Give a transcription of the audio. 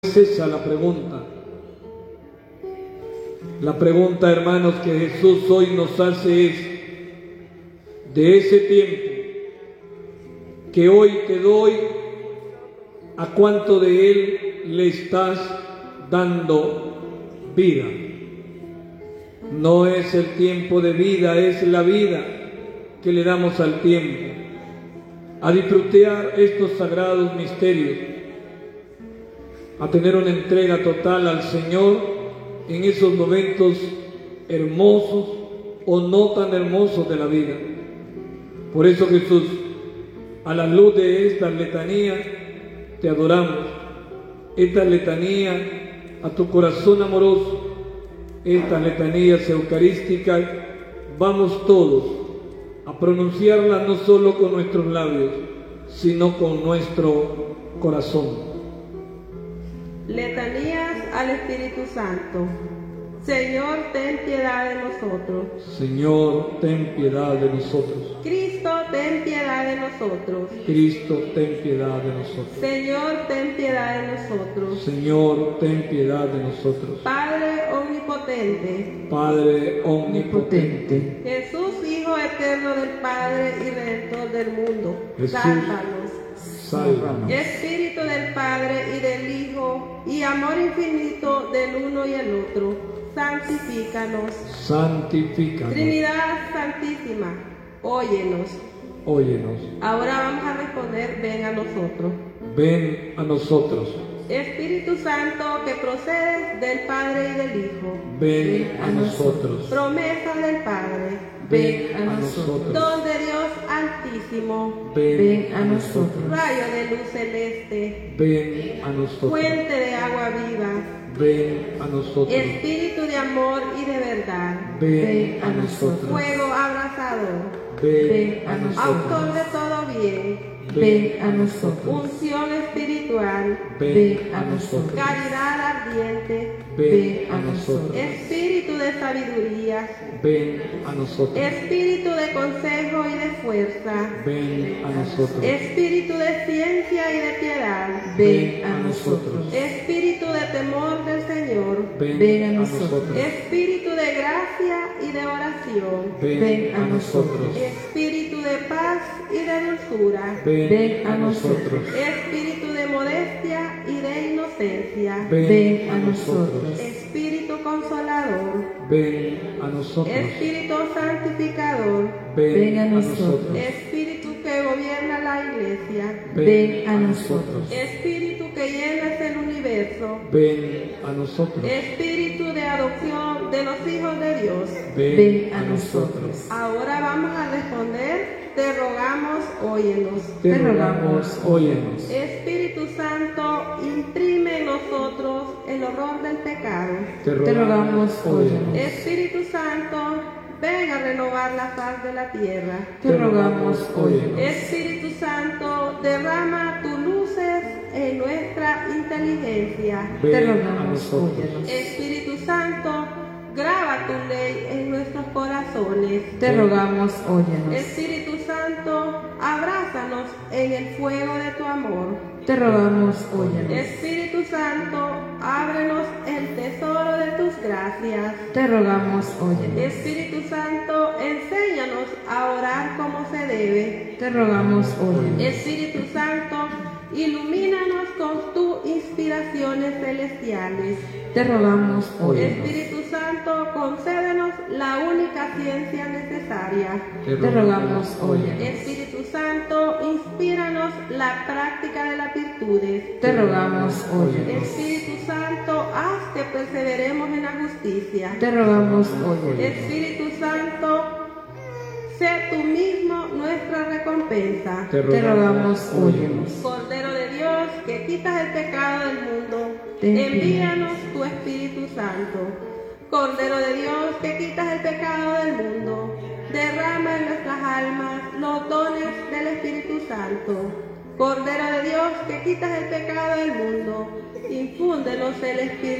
Es esa la pregunta. La pregunta, hermanos, que Jesús hoy nos hace es: de ese tiempo que hoy te doy, ¿a cuánto de él le estás dando vida? No es el tiempo de vida, es la vida que le damos al tiempo, a disfrutar estos sagrados misterios, a tener una entrega total al Señor en esos momentos hermosos o no tan hermosos de la vida. Por eso, Jesús, a la luz de esta letanía, te adoramos. Esta letanía a tu corazón amoroso, estas letanías eucarísticas, vamos todos a pronunciarlas no solo con nuestros labios, sino con nuestro corazón. Letanías al Espíritu Santo. Señor, ten piedad de nosotros. Señor, ten piedad de nosotros. Cristo, ten piedad de nosotros. Cristo, ten piedad de nosotros. Señor, ten piedad de nosotros. Señor, ten piedad de nosotros. Padre omnipotente. Padre omnipotente. Jesús, Hijo eterno del Padre y Redentor del mundo. Jesús, sálvanos. Sálvanos. Espíritu del Padre y del Hijo, y amor infinito del uno y el otro, santifícanos. Santifícanos. Trinidad Santísima, óyenos. Óyenos. Ahora vamos a responder: ven a nosotros. Ven a nosotros. Espíritu Santo, que procedes del Padre y del Hijo, ven a nosotros. Promesa del Padre, ven a nosotros. Don de Dios Altísimo, ven a nosotros. Rayo de luz celeste, ven a nosotros. Fuente de agua viva, ven a nosotros. Espíritu de amor y de verdad, ven a nosotros. Fuego abrasador, ven a nosotros. Autor de todo bien, ven a nosotros. Unción espiritual, ven a nosotros. Caridad ardiente, ven a nosotros. Espíritu de sabiduría, ven a nosotros. Espíritu de consejo y de fuerza, ven a nosotros. Espíritu de ciencia y de piedad, ven a nosotros. Espíritu de temor del Señor, ven a nosotros. Espíritu de gracia y de oración, ven a nosotros. Espíritu de paz y de dulzura, ven a nosotros. Espíritu de modestia y de inocencia, ven a nosotros. Espíritu consolador, ven a nosotros. Espíritu santificador, ven a nosotros. Espíritu que gobierna la iglesia, ven a nosotros. Espíritu que llenas el universo, ven a nosotros. Espíritu de adopción de los hijos de Dios, ven a nosotros. Ahora vamos a responder: te rogamos, óyenos. Te rogamos, óyenos. Espíritu Santo, imprime en nosotros el horror del pecado. Te rogamos, óyenos. Espíritu Santo, ven a renovar la faz de la tierra. Te rogamos, óyenos. Espíritu Santo, derrama tus luces en nuestra inteligencia. Te rogamos, óyenos. Espíritu Santo, graba tu ley en nuestros corazones. Te rogamos, óyenos. Espíritu Santo, abrázanos en el fuego de tu amor. Te rogamos, óyenos. Espíritu Santo, ábrenos el tesoro de tus gracias. Te rogamos, óyenos. Espíritu Santo, enséñanos a orar como se debe. Te rogamos, óyenos. Espíritu Santo, ilumínanos con tus inspiraciones celestiales. Te rogamos, óyenos. Espíritu Santo, concédenos la única ciencia necesaria. Te rogamos, óyenos. Espíritu Santo, inspíranos la práctica de las virtudes. Te rogamos, óyenos. Espíritu Santo, haz que perseveremos en la justicia. Te rogamos, óyenos. Espíritu Santo, sé tú mismo nuestra recompensa. Te rogamos, óyenos. Cordero de Dios, que quitas el pecado del mundo, Ten envíanos tu Espíritu Santo. Cordero de Dios, que quitas el pecado del mundo, derrama en nuestras almas los dones del Espíritu Santo. Cordero de Dios, que quitas el pecado del mundo, infúndenos el Espíritu